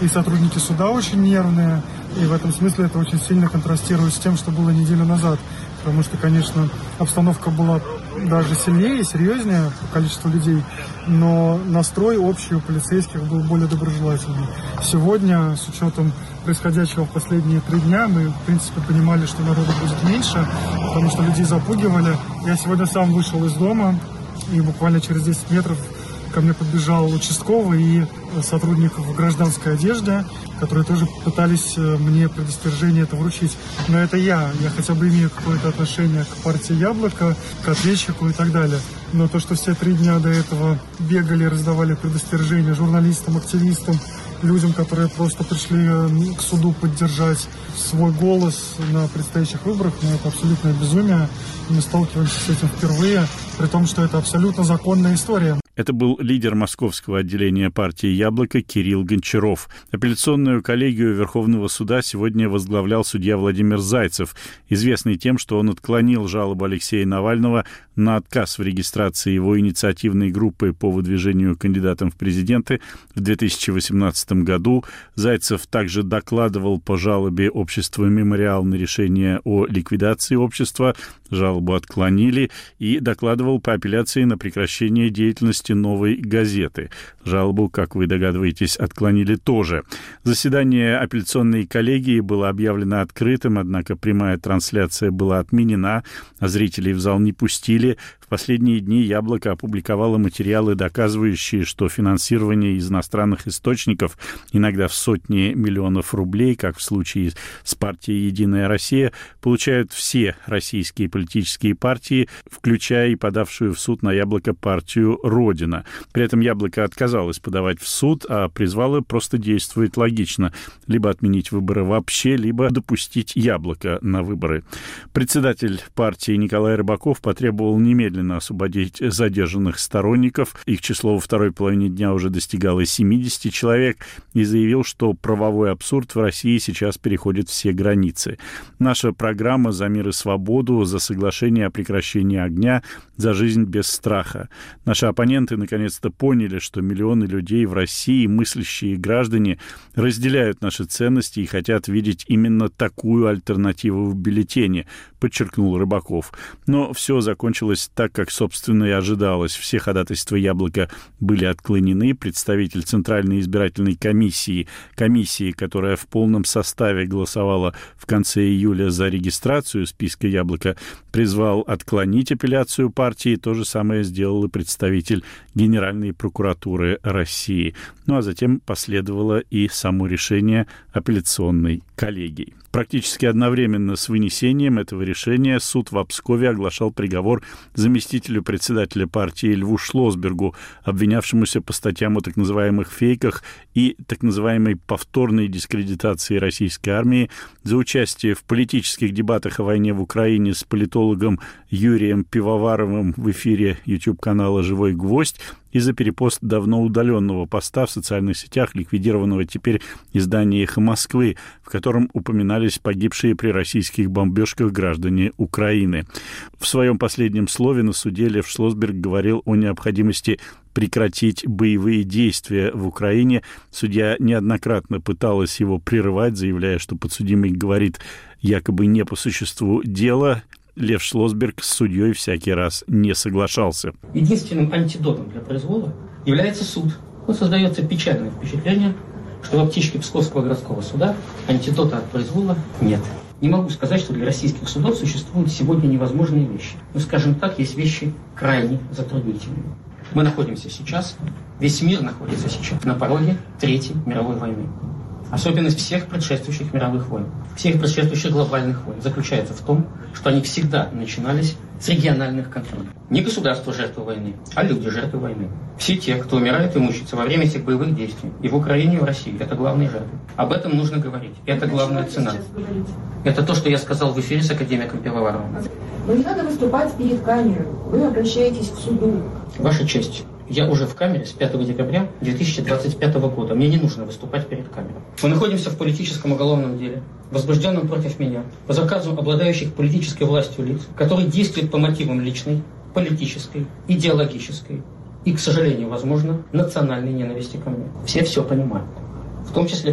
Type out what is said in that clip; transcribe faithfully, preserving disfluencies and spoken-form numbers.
и сотрудники суда очень нервные, и в этом смысле это очень сильно контрастирует с тем, что было неделю назад, потому что, конечно, обстановка была даже сильнее и серьезнее по количеству людей, но настрой общий у полицейских был более доброжелательный. Сегодня, с учетом происходящего в последние три дня, мы, в принципе, понимали, что народу будет меньше, потому что людей запугивали. Я сегодня сам вышел из дома, и буквально через десять метров ко мне подбежал участковый и сотрудник в гражданской одежде, которые тоже пытались мне предостережение это вручить. Но это я, я хотя бы имею какое-то отношение к партии «Яблоко», к ответчику и так далее. Но то, что все три дня до этого бегали, раздавали предостережения журналистам, активистам, людям, которые просто пришли к суду поддержать свой голос на предстоящих выборах, ну, это абсолютное безумие. Мы сталкиваемся с этим впервые, при том, что это абсолютно законная история. Это был лидер московского отделения партии «Яблоко» Кирилл Гончаров. Апелляционную коллегию Верховного суда сегодня возглавлял судья Владимир Зайцев, известный тем, что он отклонил жалобу Алексея Навального на отказ в регистрации его инициативной группы по выдвижению кандидатом в президенты в две тысячи восемнадцатом году. Зайцев также докладывал по жалобе общества «Мемориал» на решение о ликвидации общества. Жалобу отклонили, и докладывал по апелляции на прекращение деятельности «Новой газеты». Жалобу, как вы догадываетесь, отклонили тоже. Заседание апелляционной коллегии было объявлено открытым, однако прямая трансляция была отменена, а зрителей в зал не пустили. В последние дни «Яблоко» опубликовало материалы, доказывающие, что финансирование из иностранных источников, иногда в сотни миллионов рублей, как в случае с партией «Единая Россия», получают все российские политические партии, включая и подавшую в суд на «Яблоко» партию «Родина». При этом «Яблоко» отказалось подавать в суд, а призвало просто действовать логично. Либо отменить выборы вообще, либо допустить «Яблоко» на выборы. Председатель партии Николай Рыбаков потребовал немедленно освободить задержанных сторонников. Их число во второй половине дня уже достигало семидесяти человек, и заявил, что правовой абсурд в России сейчас переходит все границы. Наша программа «За мир и свободу», за соглашение о прекращении огня, за жизнь без страха. Наши оппоненты наконец-то поняли, что миллионы людей в России, мыслящие граждане, разделяют наши ценности и хотят видеть именно такую альтернативу в бюллетене, подчеркнул Рыбаков. Но все закончилось так, как, собственно, и ожидалось. Все ходатайства «Яблока» были отклонены. Представитель Центральной избирательной комиссии, комиссии, которая в полном составе голосовала в конце июля за регистрацию списка «Яблоко», призвал отклонить апелляцию партии. То же самое сделал и представитель Генеральной прокуратуры России. Ну а затем последовало и само решение апелляционной коллегии. Практически одновременно с вынесением этого решения суд в Пскове оглашал приговор заместителю председателя партии Льву Шлосбергу, обвинявшемуся по статьям о так называемых фейках и так называемой повторной дискредитации российской армии за участие в политических дебатах о войне в Украине с политологом Юрием Пивоваровым в эфире YouTube-канала «Живой гвоздь» и за перепост давно удаленного поста в социальных сетях, ликвидированного теперь издания «Эхо Москвы», в котором упоминались погибшие при российских бомбежках граждане Украины. В своем последнем слове на суде Лев Шлосберг говорил о необходимости прекратить боевые действия в Украине. Судья неоднократно пыталась его прерывать, заявляя, что подсудимый говорит якобы не по существу дела. Лев Шлосберг с судьей всякий раз не соглашался. Единственным антидотом для произвола является суд. Вот создается печальное впечатление, что в аптечке Псковского городского суда антидота от произвола нет. Не могу сказать, что для российских судов существуют сегодня невозможные вещи. Но, скажем так, есть вещи крайне затруднительные. Мы находимся сейчас, весь мир находится сейчас на пороге Третьей мировой войны. Особенность всех предшествующих мировых войн, всех предшествующих глобальных войн заключается в том, что они всегда начинались с региональных конфликтов. Не государство жертвы войны, а люди жертвы войны. Все те, кто умирают и мучаются во время этих боевых действий, и в Украине, и в России, это главные жертвы. Об этом нужно говорить. Это главная цена. Это то, что я сказал в эфире с академиком Пивоваровым. Но не надо выступать перед камерой. Вы обращаетесь к суду. Ваша честь. Я уже в камере с пятого декабря две тысячи двадцать пятого года. Мне не нужно выступать перед камерой. Мы находимся в политическом уголовном деле, возбужденном против меня, по заказу обладающих политической властью лиц, которые действуют по мотивам личной, политической, идеологической и, к сожалению, возможно, национальной ненависти ко мне. Все все понимают. В том числе